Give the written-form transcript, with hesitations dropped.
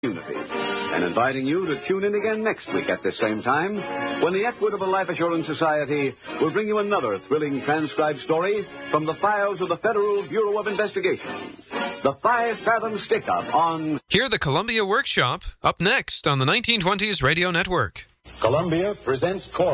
community, and inviting you to tune in again next week at this same time when the Equitable Life Assurance Society will bring you another thrilling transcribed story from the files of the Federal Bureau of Investigation. The 5 Fathom Stick-Up on... Hear the Columbia Workshop up next on the 1920s Radio Network. Columbia presents